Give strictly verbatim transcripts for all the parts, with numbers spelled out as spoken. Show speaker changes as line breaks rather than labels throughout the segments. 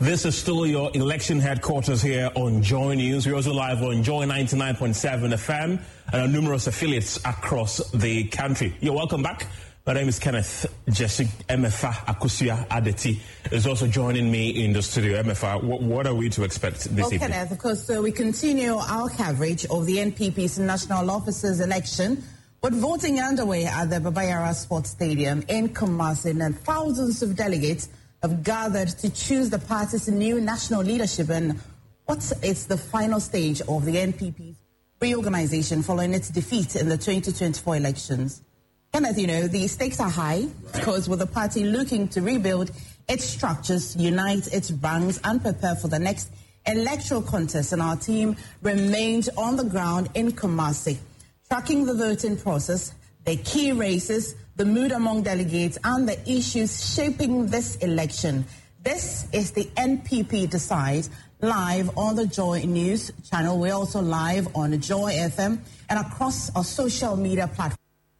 This is still your election headquarters here on Joy News. We're also live on Joy ninety-nine point seven F M and on numerous affiliates across the country. You're welcome back. My name is Kenneth Jesse. M F A Akusia Adeti is also joining me in the studio. M F A, what, what are we to expect this
well,
evening?
Kenneth, of course, uh, we continue our coverage of the N P P's national officers election, with voting underway at the Baba Yara Sports Stadium in Kumasi, and thousands of delegates have gathered to choose the party's new national leadership. And what's it's the final stage of the N P P's reorganization following its defeat in the twenty twenty-four elections. Kenneth, you know, the stakes are high, because with the party looking to rebuild its structures, unite its ranks, and prepare for the next electoral contest. And our team remained on the ground in Kumasi, tracking the voting process, the key races, the mood among delegates, and the issues shaping this election. This is the N P P Decide, live on the Joy News channel. We're also live on Joy F M and across our social media platforms.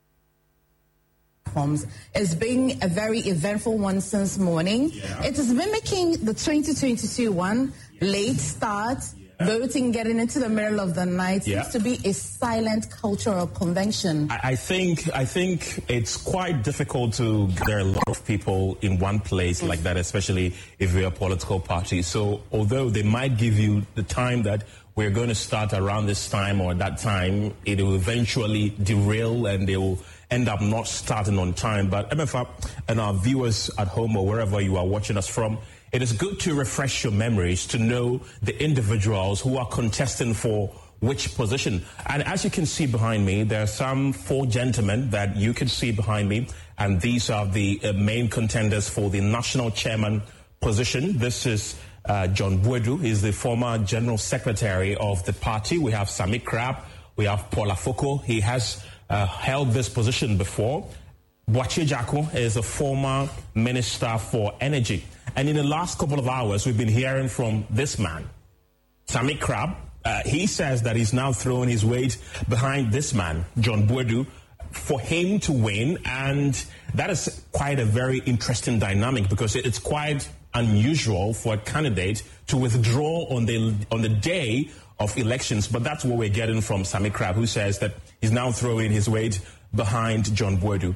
It's been a very eventful one since morning.
Yeah.
It is mimicking the twenty twenty-two one, yeah. Late start, yeah. Voting getting into the middle of the night.
Yeah.
Seems to be a silent cultural convention.
I, I think I think it's quite difficult to there are a lot of people in one place mm-hmm. like that, especially if you're a political party. So although they might give you the time that we're going to start around this time or that time, it will eventually derail and they will end up not starting on time. But M F A and our viewers at home or wherever you are watching us from, it is good to refresh your memories to know the individuals who are contesting for which position. And as you can see behind me, there are some four gentlemen that you can see behind me, and these are the uh, main contenders for the national chairman position. This is uh, John Buedu. He's the former general secretary of the party. We have Sami Crab. We have Paul Afoko. He has Uh, held this position before. Boakye Jackson is a former minister for energy. And in the last couple of hours, we've been hearing from this man, Sami Crab. Uh, he says that he's now throwing his weight behind this man, John Buedu, for him to win. And that is quite a very interesting dynamic, because it's quite unusual for a candidate to withdraw on the on the day of elections. But that's what we're getting from Sami Crab, who says that he's now throwing his weight behind John Buedu.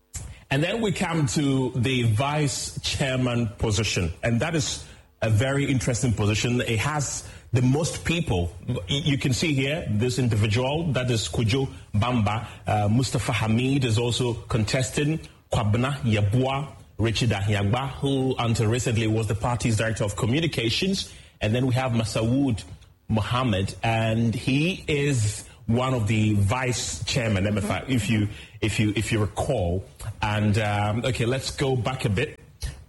And then we come to the vice chairman position, and that is a very interesting position. It has the most people. You can see here this individual, that is Kujo Bamba. Uh, Mustafa Hamid is also contesting. Kwabena Yabua, Richard Ahiagba, who until recently was the party's director of communications. And then we have Masawood Mohammed, and he is one of the vice chairman, M F I, if you if you if you recall. And um, okay, let's go back a bit.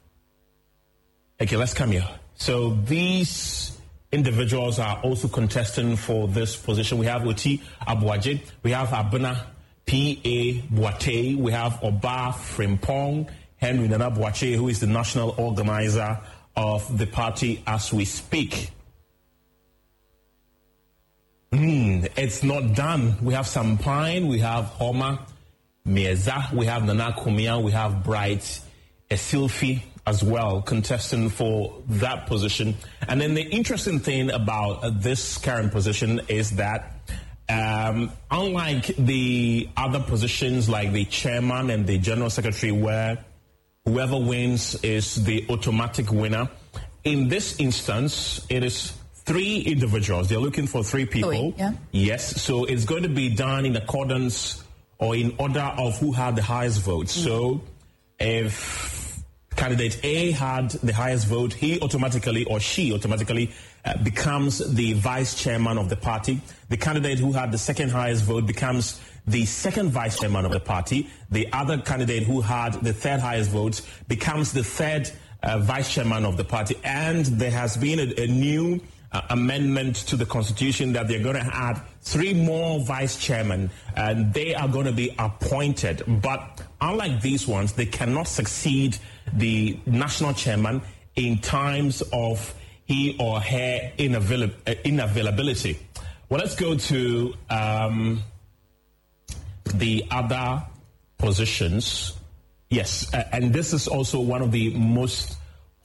Okay, let's come here. So these individuals are also contesting for this position. We have Oti Abuaje, we have Abuna P A Boate, we have Oba Frimpong, Henry Nana Boache, who is the national organizer of the party as we speak. Mm, it's not done. We have Sampine, we have Homa Mieza, we have Nana Kumia, we have Bright Esilfi as well, contesting for that position. And then the interesting thing about uh, this current position is that um, unlike the other positions like the chairman and the general secretary, where whoever wins is the automatic winner, in this instance, it is three individuals. They're looking for three people.
Oh, yeah.
Yes. So it's going to be done in accordance or in order of who had the highest votes. Mm. So if candidate A had the highest vote, he automatically or she automatically uh, becomes the vice chairman of the party. The candidate who had the second highest vote becomes the second vice chairman of the party. The other candidate who had the third highest votes becomes the third uh, vice chairman of the party. And there has been a, a new Uh, amendment to the constitution that they're going to add three more vice chairmen, and they are going to be appointed. But unlike these ones, they cannot succeed the national chairman in times of he or her inavail- uh, inavailability. Well, let's go to um, the other positions. Yes, uh, and this is also one of the most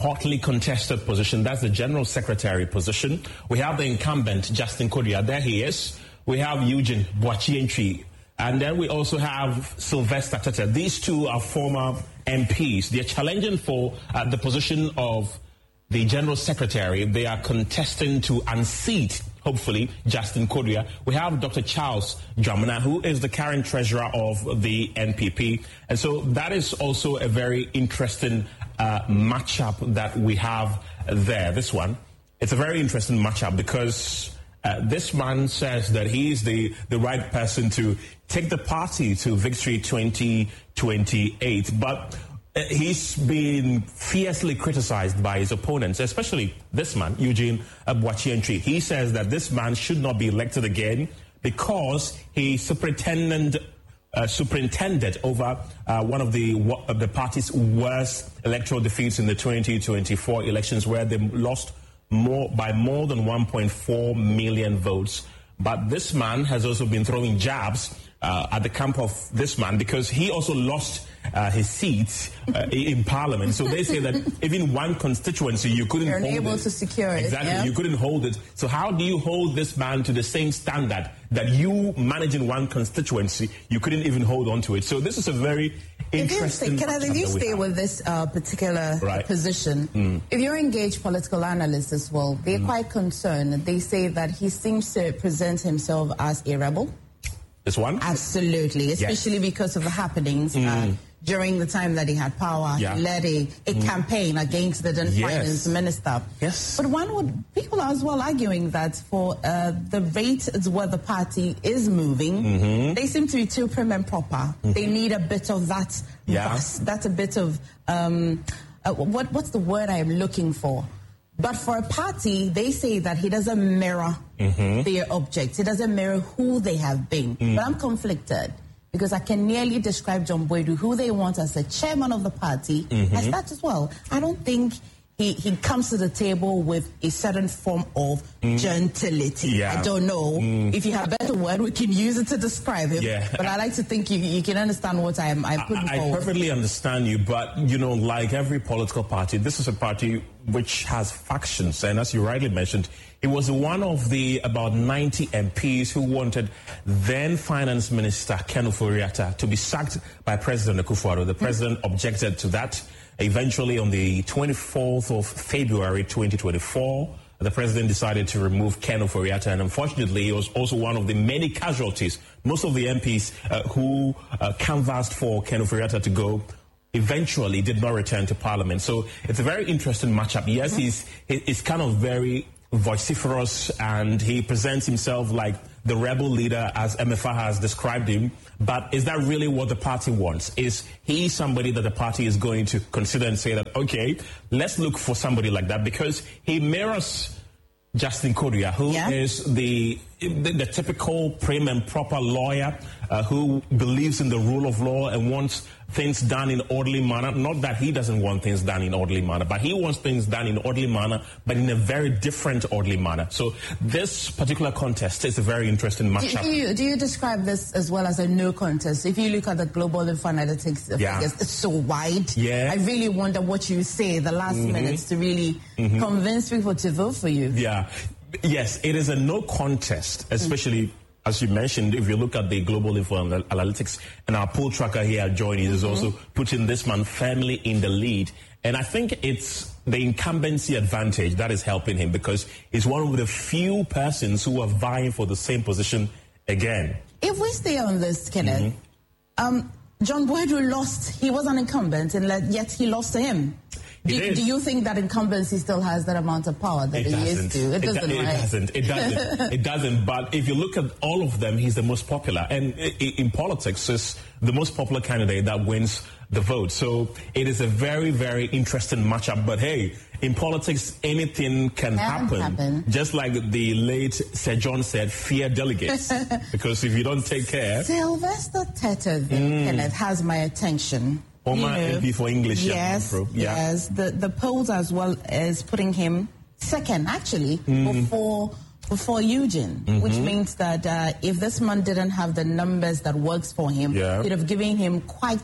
hotly contested position. That's the General Secretary position. We have the incumbent, Justin Kodua. There he is. We have Eugene Boakye-Antwi. And then we also have Sylvester Tetteh. These two are former M Ps. They're challenging for uh, the position of the General Secretary. They are contesting to unseat, hopefully, Justin Kodua. We have Doctor Charles Dramana, who is the current treasurer of the N P P. And so that is also a very interesting uh, matchup that we have there. This one, it's a very interesting matchup because Uh, this man says that he is the, the right person to take the party to victory twenty twenty-eight. But uh, he's been fiercely criticized by his opponents, especially this man, Eugene Boakye-Antwi. He says that this man should not be elected again because he superintendent, uh, superintended over uh, one of the, uh, the party's worst electoral defeats in the twenty twenty-four elections, where they lost more by more than one point four million votes. But this man has also been throwing jabs uh, at the camp of this man because he also lost uh, his seat uh, in Parliament. So they say that even one constituency you couldn't
You're
hold
unable
it.
to secure it.
Exactly,
Yeah?
you couldn't hold it. So how do you hold this man to the same standard that you managing one constituency, you couldn't even hold on to it? So this is a very interesting.
If you, can I, if you stay with this uh, particular
right.
position, mm. if you're engaged political analysts as well, they're mm. quite concerned. They say that he seems to present himself as a rebel.
This one?
Absolutely, especially yes. because of the happenings mm. uh, during the time that he had power.
Yeah.
He led a, a mm. campaign against the then
yes.
finance minister.
Yes.
But one would, people are as well arguing that for uh, the rate where the party is moving, mm-hmm. they seem to be too prim and proper. Mm-hmm. They need a bit of that.
Yeah.
Bus. That's a bit of, um, uh, what what's the word I am looking for? But for a party, they say that he doesn't mirror mm-hmm. their objects. He doesn't mirror who they have been. Mm. But I'm conflicted because I can nearly describe John Boadu, who they want as the chairman of the party, mm-hmm. as that as well. I don't think he, he comes to the table with a certain form of mm. gentility.
Yeah.
I don't know. Mm. If you have a better word, we can use it to describe him.
Yeah.
But I like to think you, you can understand what I'm, I'm putting
I, I
forward.
I perfectly understand you, but, you know, like every political party, this is a party which has factions. And as you rightly mentioned, he was one of the about ninety M Ps who wanted then Finance Minister Ken Ofori-Atta to be sacked by President Akufo-Addo. The president mm-hmm. objected to that. Eventually, on the twenty-fourth of February twenty twenty-four, the president decided to remove Ken Ofori-Atta, and unfortunately, he was also one of the many casualties. Most of the M Ps uh, who uh, canvassed for Ken Ofori-Atta to go eventually did not return to Parliament. So it's a very interesting matchup. Yes, mm-hmm. he's he's kind of very vociferous, and he presents himself like the rebel leader, as M F A has described him. But is that really what the party wants? Is he somebody that the party is going to consider and say that, okay, let's look for somebody like that? Because he mirrors Justin Kodua, who yeah. is the, the the typical prim and proper lawyer uh, who believes in the rule of law and wants things done in orderly manner. Not that he doesn't want things done in orderly manner, but he wants things done in orderly manner, but in a very different orderly manner. So this particular contest is a very interesting matchup.
Do, do, you, do you describe this as well as a no contest? If you look at the global info analytics
yeah.
figures, it's so wide.
Yeah.
I really wonder what you say the last mm-hmm. minutes to really mm-hmm. convince people to vote for you.
Yeah. Yes, it is a no contest, especially mm-hmm. as you mentioned, if you look at the global info analytics, and our poll tracker here at Join mm-hmm. is also putting this man firmly in the lead. And I think it's the incumbency advantage that is helping him, because he's one of the few persons who are vying for the same position again.
If we stay on this, Kenneth, mm-hmm. um, John Boadu lost. He was an incumbent, and yet he lost to him. Do, do you think that incumbency still has that amount of power that
it,
it
doesn't.
used to? It doesn't,
it,
right?
It doesn't. It doesn't. It doesn't. But if you look at all of them, he's the most popular. And in politics, it's the most popular candidate that wins the vote. So it is a very, very interesting matchup. But hey, in politics, anything can happen.
happen. Just
like the late Sir John said, fear delegates. Because if you don't take care...
Sylvester Tetteh, mm. Kenneth, has my attention.
Omar
you know,
M P for English.
Yes,
yeah.
yes. The the polls as well as putting him second, actually, mm. before before Eugene, mm-hmm. which means that uh, if this man didn't have the numbers that works for him,
yeah.
it would have given him quite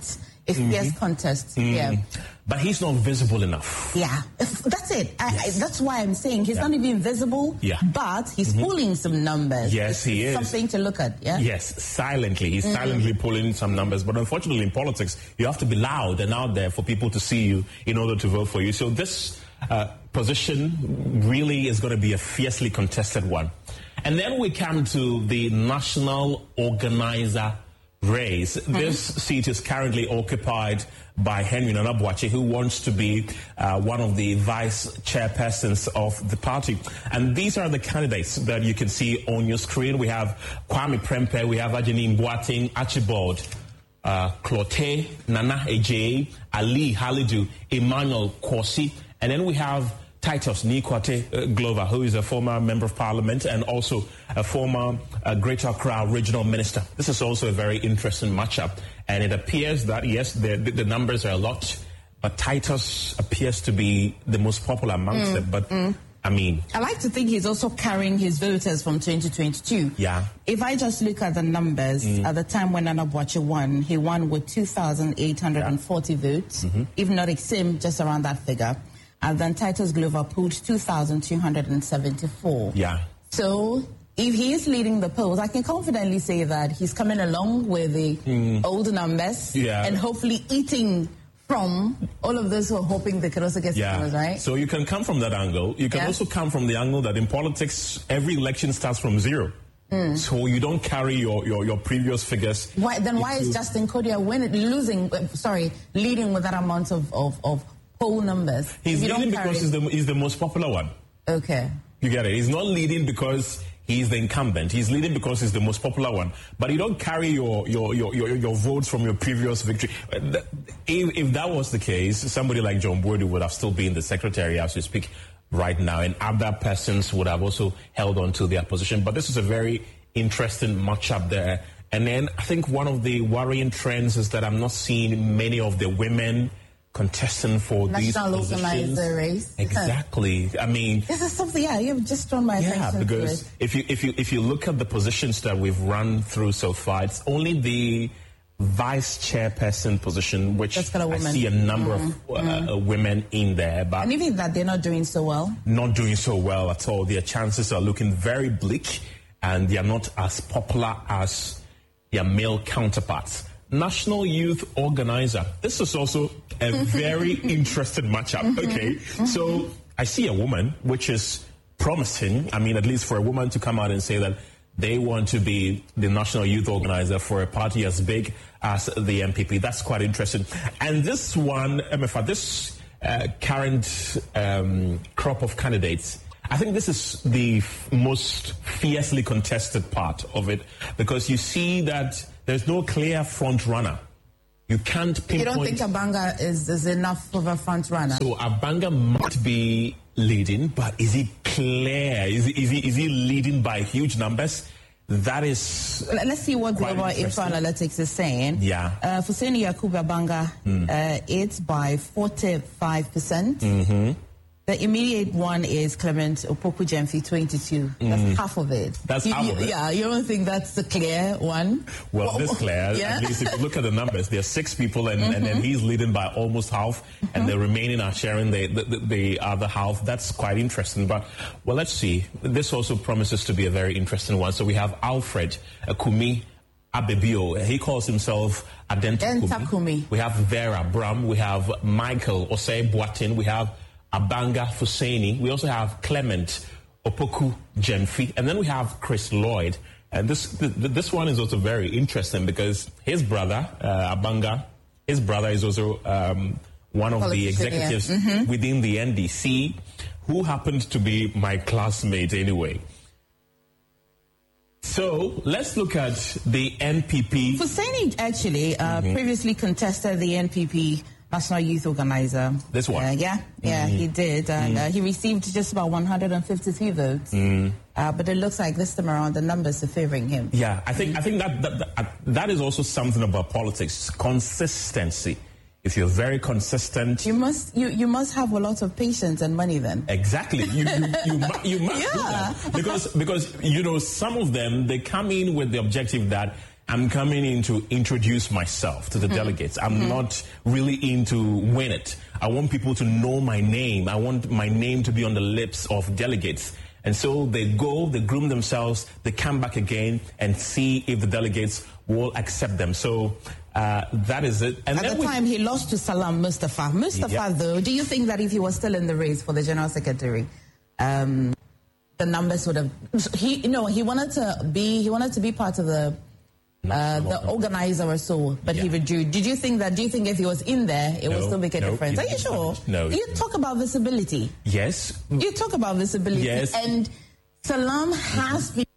a fierce mm-hmm. contest. Mm-hmm. Yeah.
But he's not visible enough.
Yeah, that's it. I,
yes.
I, that's why I'm saying he's yeah. not even visible,
yeah.
but he's mm-hmm. pulling some numbers.
Yes,
it's
he is.
Something to look at, yeah?
Yes, silently. He's mm-hmm. silently pulling some numbers. But unfortunately, in politics, you have to be loud and out there for people to see you in order to vote for you. So this uh, position really is going to be a fiercely contested one. And then we come to the national organizer race. Mm-hmm. This seat is currently occupied by Henry Nana Boakye, who wants to be uh, one of the vice chairpersons of the party. And these are the candidates that you can see on your screen. We have Kwame Prempeh, we have Ajani Boateng, Archibald uh, Clote, Nana Ejei, Ali Halidu, Emmanuel Kwasi, and then we have Titus Nikwate uh, Glover, who is a former member of parliament and also a former uh, Greater Accra regional minister. This is also a very interesting matchup. And it appears that, yes, the, the numbers are a lot, but Titus appears to be the most popular amongst mm, them. But, mm. I mean...
I like to think he's also carrying his voters from twenty twenty-two.
Yeah.
If I just look at the numbers, mm. at the time when Nana Boakye won, he won with two thousand eight hundred forty yeah. votes, mm-hmm. if not extreme, just around that figure. And then Titus Glover pulled two thousand two hundred seventy-four.
Yeah.
So if he is leading the polls, I can confidently say that he's coming along with the mm. old numbers
yeah.
and hopefully eating from all of those who are hoping they could also get
yeah.
numbers, right?
So you can come from that angle. You can yeah. also come from the angle that in politics, every election starts from zero. Mm. So you don't carry your, your, your previous figures.
Why, then why is Justin Kodia winning, losing, uh, sorry, leading with that amount of, of, of poll numbers?
He's leading because he's the, he's the most popular one.
Okay.
You get it? He's not leading because he's the incumbent. He's leading because he's the most popular one. But you don't carry your your your, your, your votes from your previous victory. If, if that was the case, somebody like John Boadu would have still been the secretary as we speak right now, and other persons would have also held on to their position. But this is a very interesting matchup there. And then I think one of the worrying trends is that I'm not seeing many of the women contesting for
National
these positions.
Organizer race.
Exactly. I mean,
this is something. Yeah, you've just drawn my attention.
Yeah, because
to it.
if you if you if you look at the positions that we've run through so far, it's only the vice chairperson position which I see a number mm, of uh, mm. women in there. But
and even that, they're not doing so well.
Not doing so well at all. Their chances are looking very bleak, and they are not as popular as their male counterparts. National Youth Organizer. This is also a very interesting matchup. Okay, so I see a woman, which is promising. I mean, at least for a woman to come out and say that they want to be the National Youth Organizer for a party as big as the N P P. That's quite interesting. And this one, M F A, this uh, current um, crop of candidates, I think this is the f- most fiercely contested part of it, because you see that there's no clear front runner. You can't pinpoint.
You don't think Abanga is, is enough of a front runner?
So Abanga might be leading, but is he clear? Is he, is he, is he leading by huge numbers? That is.
Let's see what Global Info Analytics is saying.
Yeah.
Uh, for Seni Yakubu Abanga, mm. uh, it's by forty-five percent.
Mm-hmm.
The immediate one is Clement Opoku Gyamfi, twenty-two. That's mm. half of it.
That's
you,
half
you,
of it?
Yeah, you don't think that's the clear one?
Well, this clear.
Yeah?
At least if you look at the numbers, there are six people, and, mm-hmm. and then he's leading by almost half, mm-hmm. and the remaining are sharing the, the, the other half. That's quite interesting. But, well, let's see. This also promises to be a very interesting one. So we have Alfred Kumi Abebio. He calls himself Adenta Kumi.
Kumi.
We have Vera Bram. We have Michael Osei Boateng. We have Abanga Fuseni. We also have Clement Opoku Gyamfi, and then we have Chris Lloyd. And this th- this one is also very interesting because his brother uh, Abanga, his brother is also um, one of the executives yeah. mm-hmm. within the N D C, who happened to be my classmate anyway. So let's look at the N P P.
Fuseni actually uh, mm-hmm. previously contested the N P P National Youth Organizer.
This one?
Uh, yeah, yeah, mm-hmm. he did. And mm-hmm. uh, he received just about one hundred fifty-three votes. Mm-hmm. Uh, but it looks like this time around the numbers are favoring him.
Yeah, I think mm-hmm. I think that that, that that is also something about politics. Consistency. If you're very consistent,
you must you, you must have a lot of patience and money then.
Exactly, you you you, mu- you must
yeah.
do that because because you know some of them they come in with the objective that I'm coming in to introduce myself to the mm-hmm. delegates. I'm mm-hmm. not really in to win it. I want people to know my name. I want my name to be on the lips of delegates. And so they go, they groom themselves, they come back again and see if the delegates will accept them. So uh, that is it.
And at the time, he lost to Salam Mustafa. Mustafa, yep. though, do you think that if he was still in the race for the General Secretary, um, the numbers would have... He, no, he wanted to be, he wanted to be part of the... Uh, the organizer or so, but yeah. he withdrew. Did you think that? Do you think if he was in there, it no, would still make a no, difference? Are you sure?
No.
You talk about visibility.
Yes.
You talk about visibility.
Yes.
And Salam has been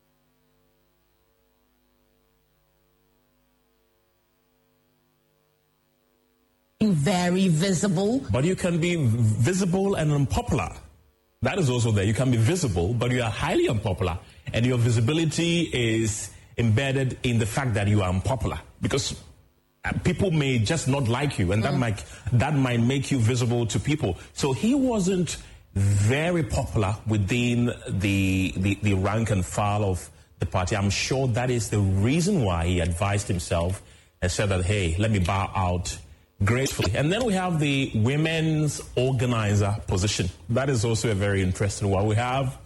very visible.
But you can be visible and unpopular. That is also there. You can be visible, but you are highly unpopular, and your visibility is embedded in the fact that you are unpopular, because people may just not like you, and that mm. might that might make you visible to people. So he wasn't very popular within the, the the rank and file of the party. I'm sure that is the reason why he advised himself and said that, hey, let me bow out gracefully. And then we have the women's organizer position. That is also a very interesting one. We have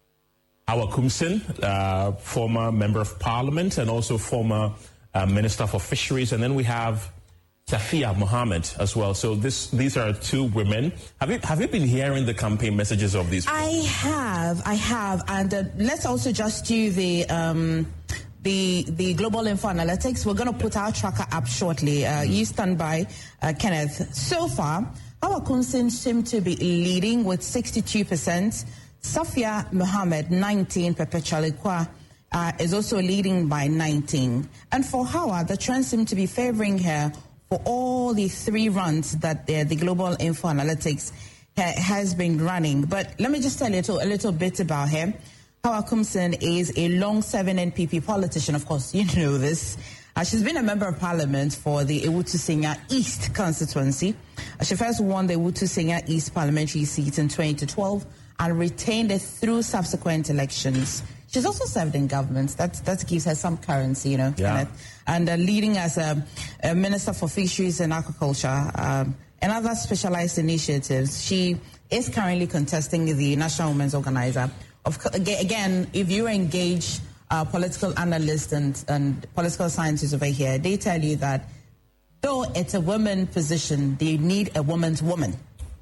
Hawa Kumsin, uh, former member of parliament and also former uh, minister for fisheries. And then we have Safia Mohammed as well. So this, these are two women. Have you, have you been hearing the campaign messages of these women?
I have, I have. And uh, let's also just do the, um, the, the Global Info Analytics. We're going to put our tracker up shortly. Uh, you stand by, uh, Kenneth. So far, Hawa Kumsin seem to be leading with sixty-two percent. Safia Mohammed, nineteen, Perpetual Ikwa uh, is also leading by nineteen. And for Hawa, the trend seems to be favoring her for all the three runs that the, the Global Info Analytics ha has been running. But let me just tell you a little, a little bit about her. Hawa Kumsin is a long-serving N P P politician. Of course, you know this. Uh, she's been a member of parliament for the Ewutu Senya East constituency. Uh, she first won the Ewutu Senya East parliamentary seat in twenty twelve. And retained it through subsequent elections. She's also served in government. That that gives her some currency, you know.
Yeah.
And uh, leading as a, a minister for fisheries and aquaculture um, and other specialized initiatives. She is currently contesting the National Women's Organizer. Of again, if you engage uh, political analysts and and political scientists over here, they tell you that though it's a woman position, they need a woman's woman.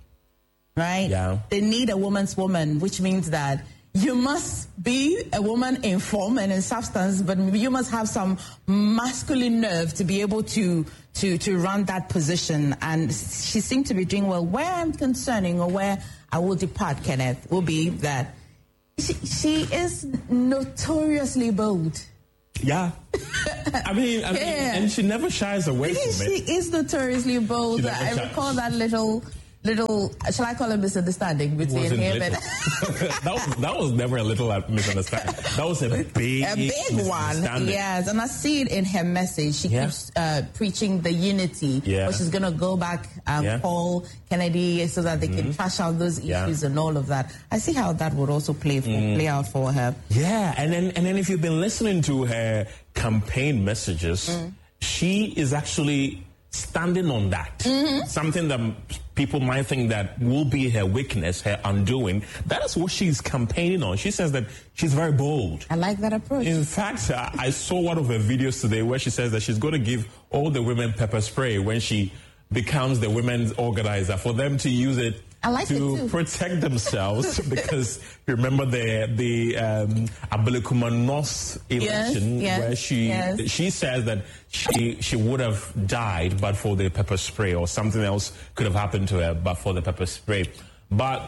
Right?
Yeah.
They need a woman's woman, which means that you must be a woman in form and in substance, but you must have some masculine nerve to be able to to to run that position. And she seemed to be doing well. Where I'm concerning, or where I will depart, Kenneth, will be that she, she is notoriously bold.
Yeah. I mean, I mean yeah. and she never shies away from
she
it.
She is notoriously bold. I shies. recall that little... Little, shall I call it misunderstanding between him and...
that, was, that was never a little misunderstanding. That was a big
A big one, yes. And I see it in her message. She yeah. keeps uh, preaching the unity.
Yeah.
But she's going to go back and yeah. call Kennedy so that they mm-hmm. can trash out those issues yeah. and all of that. I see how that would also play, for, mm. play out for her.
Yeah, and then, and then if you've been listening to her campaign messages, mm. she is actually standing on that. Mm-hmm. Something that people might think that will be her weakness, her undoing. That is what she's campaigning on. She says that she's very bold.
I like that approach.
In fact, I, I saw one of her videos today where she says that she's going to give all the women pepper spray when she becomes the women's organizer, for them to use it
I like
to
it
protect themselves. Because remember the the um, Abelikuma North election,
yes, yes,
where she
yes.
she says that she she would have died but for the pepper spray, or something else could have happened to her but for the pepper spray. But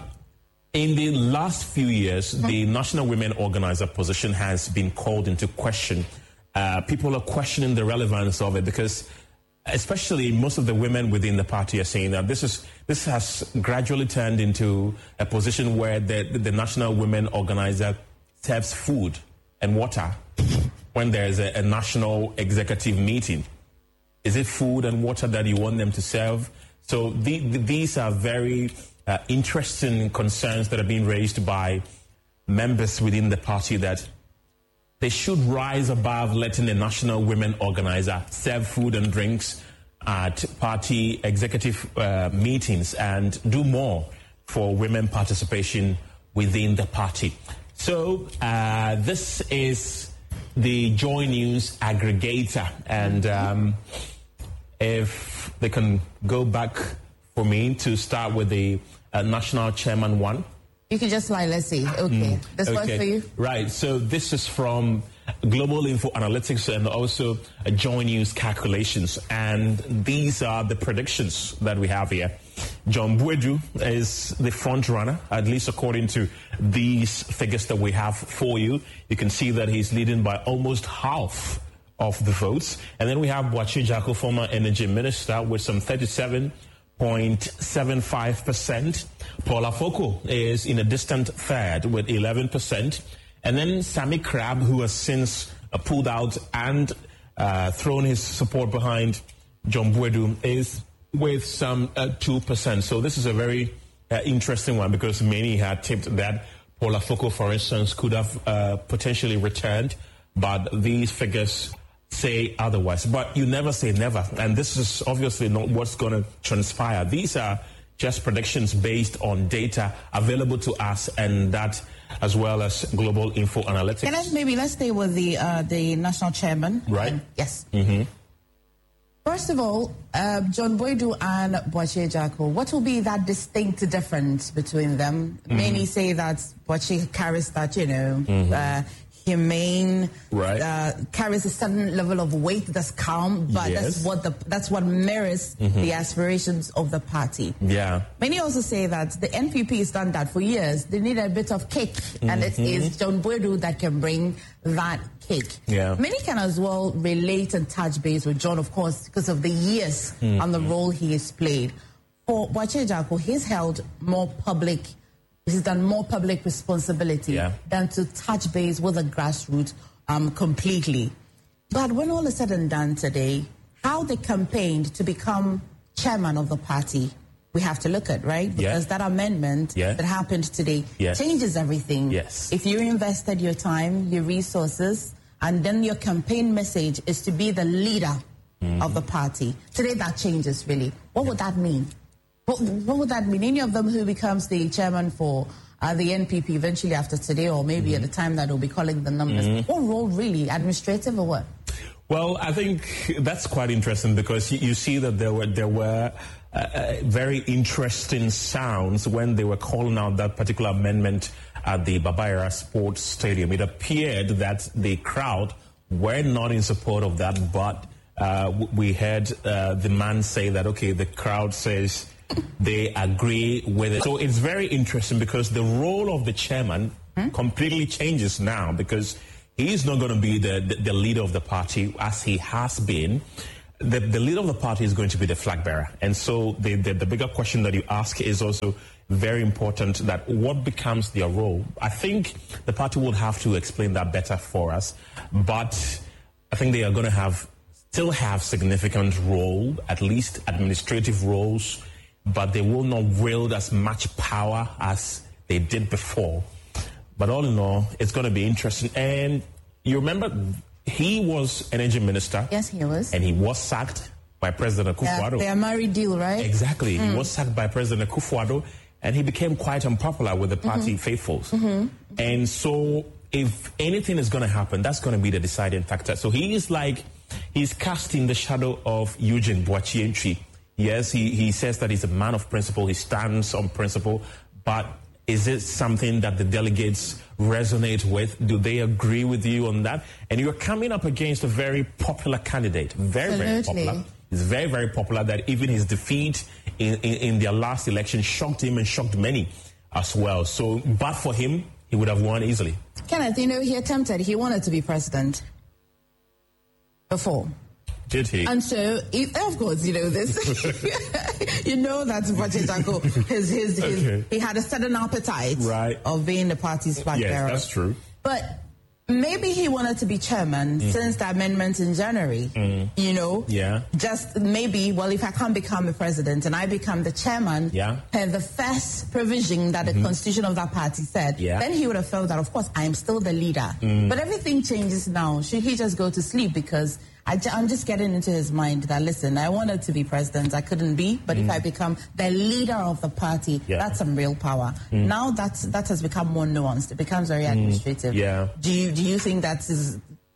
in the last few years, mm-hmm. the National Women Organizer position has been called into question. Uh, people are questioning the relevance of it, because especially most of the women within the party are saying that this is this has gradually turned into a position where the, the National Women Organizer serves food and water when there is a, a national executive meeting. Is it food and water that you want them to serve? So the, the, these are very uh, interesting concerns that are being raised by members within the party, that they should rise above letting the national women organizer serve food and drinks at party executive uh, meetings and do more for women participation within the party. So uh, this is the Joy News aggregator, and um, if they can go back for me to start with the uh, national chairman one.
You can just slide, let's see. Okay, mm, this okay. works for you?
Right, so this is from Global Info Analytics and also uh, Joy News calculations. And these are the predictions that we have here. John Boadu is the front runner, at least according to these figures that we have for you. You can see that he's leading by almost half of the votes. And then we have Boakye Jarko, former energy minister, with some thirty-seven point seven five percent. Paul Afoko is in a distant third with eleven percent. And then Sammy Crab, who has since uh, pulled out and uh, thrown his support behind John Boadu, is with some uh, two percent. So this is a very uh, interesting one, because many had tipped that Paul Afoko, for instance, could have uh, potentially returned, but these figures say otherwise. But you never say never, and this is obviously not what's going to transpire. These are just predictions based on data available to us, and that as well as Global Info Analytics.
Can I maybe let's stay with the uh, the national chairman?
Right.
Um, yes.
Mm-hmm.
First of all, uh, John Boadu and Boakye Jarko, what will be that distinct difference between them? Mm-hmm. Many say that Boakye carries that, you know, mm-hmm. uh, humane,
right.
uh, carries a certain level of weight that's calm, but
yes.
that's what the that's what mirrors mm-hmm. the aspirations of the party.
Yeah.
Many also say that the N P P has done that for years. They need a bit of cake, mm-hmm. and it is John Boadu that can bring that cake.
Yeah.
Many can as well relate and touch base with John, of course, because of the years mm-hmm. and the role he has played. For Boakye Jarko, he's held more public He's done more public responsibility
yeah.
than to touch base with the grassroots um, completely. But when all is said and done today, how they campaigned to become chairman of the party, we have to look at, right? Because yeah. that amendment
yeah.
that happened today
yes.
changes everything.
Yes.
If you invested your time, your resources, and then your campaign message is to be the leader mm-hmm. of the party, today that changes really. What yeah. would that mean? What, what would that mean? Any of them who becomes the chairman for uh, the N P P eventually after today, or maybe mm-hmm. at the time that will be calling the numbers, mm-hmm. what role really? Administrative or what?
Well, I think that's quite interesting, because you, you see that there were there were uh, uh, very interesting sounds when they were calling out that particular amendment at the Baba Yara Sports Stadium. It appeared that the crowd were not in support of that, but uh, we heard uh, the man say that, okay, the crowd says they agree with it. So it's very interesting, because the role of the chairman hmm? completely changes now, because he's not going to be the, the, the leader of the party as he has been. The, the leader of the party is going to be the flag bearer. And so the, the, the bigger question that you ask is also very important, that what becomes their role? I think the party will have to explain that better for us, but I think they are going to have still have significant role, at least administrative roles, but they will not wield as much power as they did before. But all in all, it's going to be interesting. And you remember, he was energy minister.
Yes, he was.
And he was sacked by President Akufo-Addo.
Yeah, they are married deal, right?
Exactly. Mm. He was sacked by President Akufo-Addo, and he became quite unpopular with the party mm-hmm. faithfuls. Mm-hmm. And so if anything is going to happen, that's going to be the deciding factor. So he is like, he's casting the shadow of Eugene Boakye. Yes, he, he says that he's a man of principle, he stands on principle, but is it something that the delegates resonate with? Do they agree with you on that? And you're coming up against a very popular candidate, very,
Absolutely.
very popular. He's very, very popular, that even his defeat in, in, in their last election shocked him and shocked many as well. So, but for him, he would have won easily.
Kenneth, you know, he attempted, he wanted to be president before.
Did he?
And so, it, of course, you know this. You know that Boakye Jarko, his, his, his,
okay.
he had a sudden appetite
right.
of being the party's flag
yes,
bearer.
Yes, that's true.
But maybe he wanted to be chairman mm. since the amendment in January. Mm. You know,
yeah.
Just maybe. Well, if I can't become a president and I become the chairman,
yeah.
and the first provision that the mm-hmm. constitution of that party said,
yeah.
then he would have felt that, of course, I am still the leader. Mm. But everything changes now. Should he just go to sleep? Because I, I'm just getting into his mind that, listen, I wanted to be president. I couldn't be. But mm. if I become the leader of the party, yeah. that's some real power. Mm. Now that's, that has become more nuanced. It becomes very administrative.
Mm. Yeah.
Do you, do you think that is,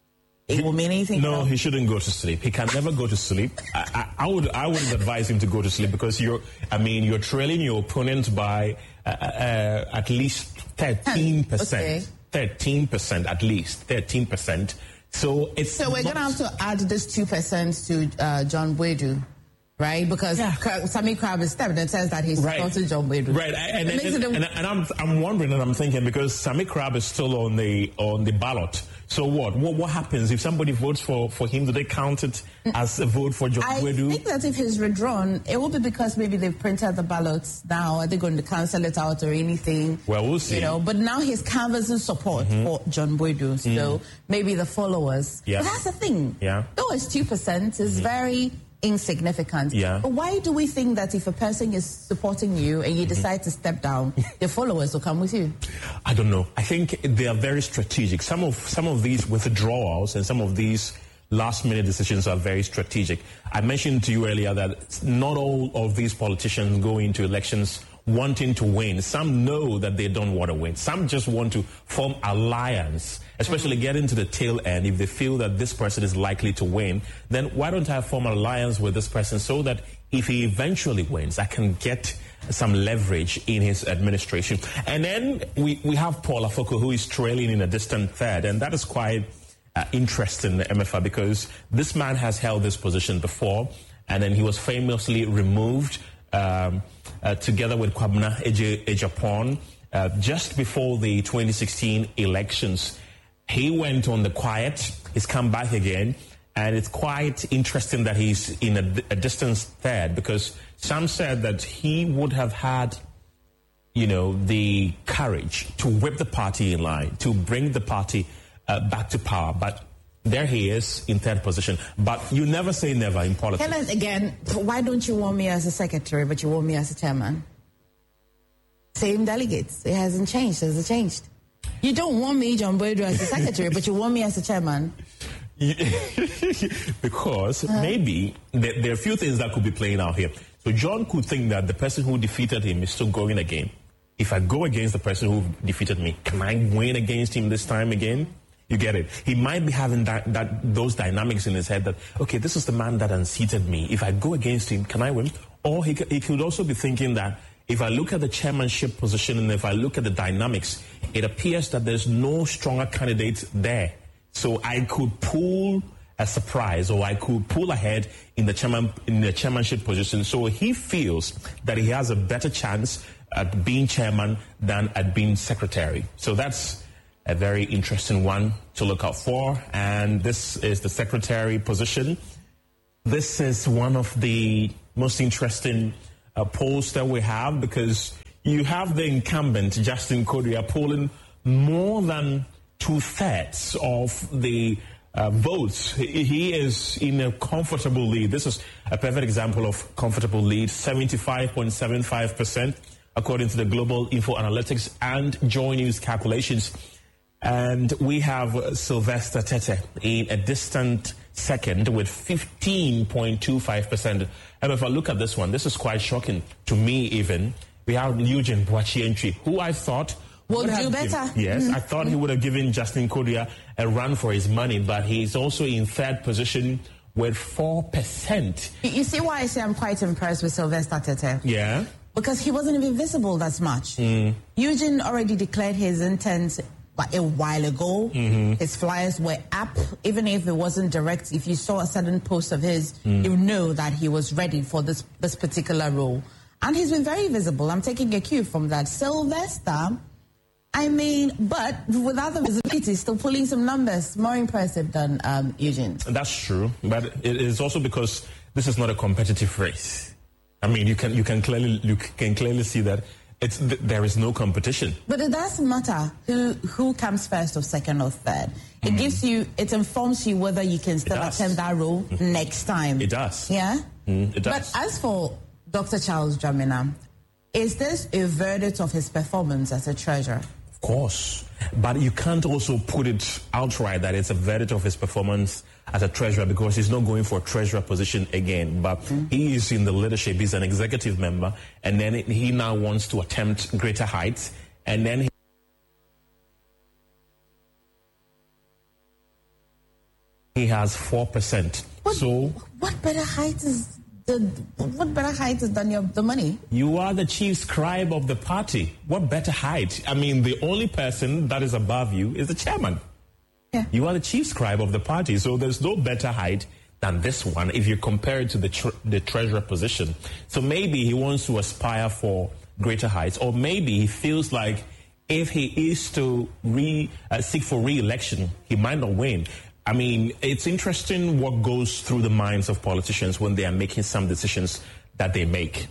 it will mean anything?
No,
now?
He shouldn't go to sleep. He can never go to sleep. I, I, I would I wouldn't advise him to go to sleep because you're, I mean, you're trailing your opponent by uh, uh, at least thirteen percent.
Okay.
thirteen percent at least. thirteen percent. So it's
so we're going to have to add this two percent to uh, John Boadu, right? Because yeah. Sammy Crab is stepped and says that he's
right.
supporting John Boadu.
Right, and, and, and, and, and I'm I'm wondering and I'm thinking because Sammy Crab is still on the on the ballot. So what? What what happens if somebody votes for, for him? Do they count it as a vote for John
I
Boadu?
I think that if he's withdrawn, it will be because maybe they've printed the ballots now. Are they going to cancel it out or anything?
Well, we'll see.
You know, but now he's canvassing support mm-hmm. for John Boadu. So mm. maybe the followers.
Yeah.
But that's the thing.
Yeah.
Though it's two percent, it's mm-hmm. very insignificant.
Yeah.
But why do we think that if a person is supporting you and you mm-hmm. decide to step down, the followers will come with you?
I don't know. I think they are very strategic. Some of some of these withdrawals and some of these last-minute decisions are very strategic. I mentioned to you earlier that not all of these politicians go into elections wanting to win. Some know that they don't want to win. Some just want to form alliance, especially mm-hmm. get into the tail end. If they feel that this person is likely to win, then why don't I form an alliance with this person so that if he eventually wins, I can get some leverage in his administration. And then we, we have Paul Afoko, who is trailing in a distant third, and that is quite uh, interesting, M F A, because this man has held this position before, and then he was famously removed um, Uh, together with Kwabena Ejapon, uh, just before the twenty sixteen elections. He went on the quiet. He's come back again. And it's quite interesting that he's in a, a distant third because some said that he would have had, you know, the courage to whip the party in line, to bring the party uh, back to power. But there he is in third position. But you never say never in politics.
Tell us again, why don't you want me as a secretary, but you want me as a chairman? Same delegates. It hasn't changed. Has it changed? You don't want me, John Boadu, as a secretary, but you want me as a chairman?
Because uh-huh. maybe there, there are a few things that could be playing out here. So John could think that the person who defeated him is still going again. If I go against the person who defeated me, can I win against him this time again? You get it? He might be having that, that those dynamics in his head that, okay, this is the man that unseated me. If I go against him, can I win? Or he, he could also be thinking that if I look at the chairmanship position and if I look at the dynamics, it appears that there's no stronger candidate there. So I could pull a surprise or I could pull ahead in the chairman in the chairmanship position. So he feels that he has a better chance at being chairman than at being secretary. So that's a very interesting one to look out for. And this is the secretary position. This is one of the most interesting uh, polls that we have because you have the incumbent, Justin Kodua, polling more than two-thirds of the uh, votes. He, he is in a comfortable lead. This is a perfect example of comfortable lead, seventy-five point seven five percent, according to the Global Info Analytics and Joy News calculations. And we have Sylvester Tete in a distant second with fifteen point two five percent. And if I look at this one, this is quite shocking to me even. We have Eugene Boakye-Antwi, who I thought
would do better.
Given, yes, mm-hmm. I thought he would have given Justin Kodua a run for his money, but he's also in third position with four percent.
You see why I say I'm quite impressed with Sylvester Tete?
Yeah.
Because he wasn't even visible that much. Mm. Eugene already declared his intent a while ago. Mm-hmm. His flyers were up. Even if it wasn't direct, if you saw a sudden post of his, mm. you know that he was ready for this, this particular role. And he's been very visible. I'm taking a cue from that. Sylvester, I mean, but without the visibility, still pulling some numbers. More impressive than um, Eugene.
That's true. But it is also because this is not a competitive race. I mean, you can you can clearly you can clearly see that it's th- there is no competition.
But it doesn't matter who who comes first or second or third. It mm. gives you, it informs you whether you can still attempt that role mm. next time.
It does.
Yeah?
Mm, it does.
But as for Doctor Charles Dramina, is this a verdict of his performance as a treasurer?
Of course. But you can't also put it outright that it's a verdict of his performance as a treasurer, because he's not going for a treasurer position again. But mm. he is in the leadership. He's an executive member. And then he now wants to attempt greater heights. And then he He has four percent.
What,
so
what better height is the what better height is than your the money?
You are the chief scribe of the party. What better height? I mean, the only person that is above you is the chairman.
Yeah.
You are the chief scribe of the party, so there's no better height than this one if you compare it to the tre- the treasurer position. So maybe he wants to aspire for greater heights, or maybe he feels like if he is to re uh, seek for re-election, he might not win. I mean, it's interesting what goes through the minds of politicians when they are making some decisions that they make.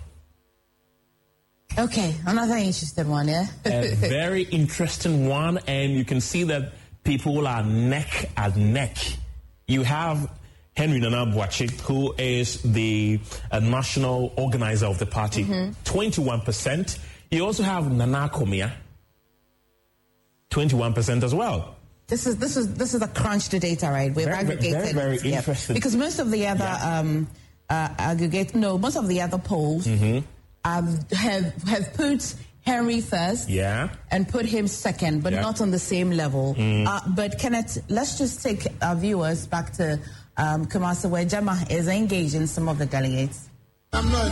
Okay, another interesting one, yeah?
A very interesting one, and you can see that people are neck and neck. You have Henry Nana Boakye, who is the uh, national organizer of the party, mm-hmm. twenty-one percent. You also have Nana Komia, twenty-one percent as well.
This is this is this is a crunched data, right? We've
very,
aggregated
very, very interesting.
Because most of the other yeah. um, uh, aggregate no, most of the other polls
mm-hmm.
have, have have put Henry first,
yeah,
and put him second, but yeah. not on the same level.
Mm.
Uh, but Kenneth, let's just take our viewers back to um, Kumasi, where Jama is engaging some of the delegates.
I'm not